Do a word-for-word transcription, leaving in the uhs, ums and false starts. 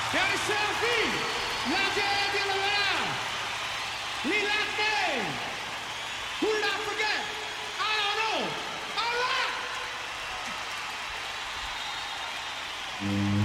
Dari Selfie, Laje Dilavera, Lila Kay, who did I forget? I don't know. All right.